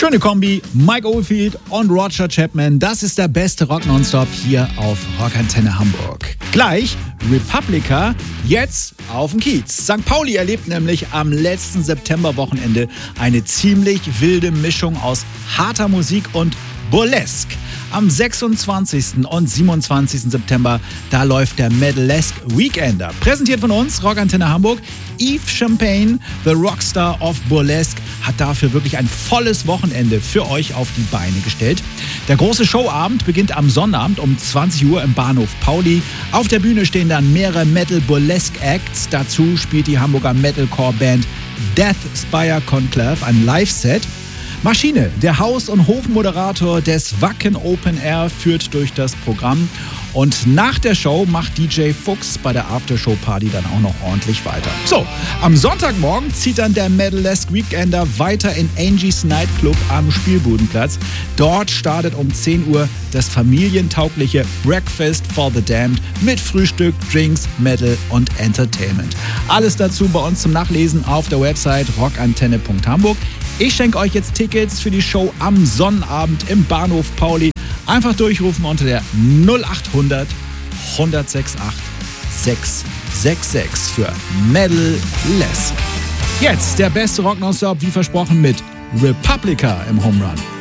Schöne Kombi, Mike Oldfield und Roger Chapman. Das ist der beste Rock Nonstop hier auf Rockantenne Hamburg. Gleich Republica, jetzt auf dem Kiez. St. Pauli erlebt nämlich am letzten Septemberwochenende eine ziemlich wilde Mischung aus harter Musik und Burlesque. Am 26. und 27. September, da läuft der Metalesque Weekender. Präsentiert von uns, Rockantenne Hamburg. Yves Champagne, the Rockstar of Burlesque, hat dafür wirklich ein volles Wochenende für euch auf die Beine gestellt. Der große Showabend beginnt am Sonnabend um 20 Uhr im Bahnhof Pauli. Auf der Bühne stehen dann mehrere Metal-Burlesque-Acts. Dazu spielt die Hamburger Metalcore-Band Death Spire Conclave ein Live-Set. Maschine, der Haus- und Hofmoderator des Wacken Open Air, führt durch das Programm. Und nach der Show macht DJ Fuchs bei der Aftershow-Party dann auch noch ordentlich weiter. So, am Sonntagmorgen zieht dann der Metalesque Weekender weiter in Angie's Nightclub am Spielbudenplatz. Dort startet um 10 Uhr das familientaugliche Breakfast for the Damned mit Frühstück, Drinks, Metal und Entertainment. Alles dazu bei uns zum Nachlesen auf der Website rockantenne.hamburg. Ich schenke euch jetzt Tickets für die Show am Sonnabend im Bahnhof Pauli. Einfach durchrufen unter der 0800 168 666 für Metalesque. Jetzt der beste Rock Nonstop, wie versprochen, mit Republica im Home Run.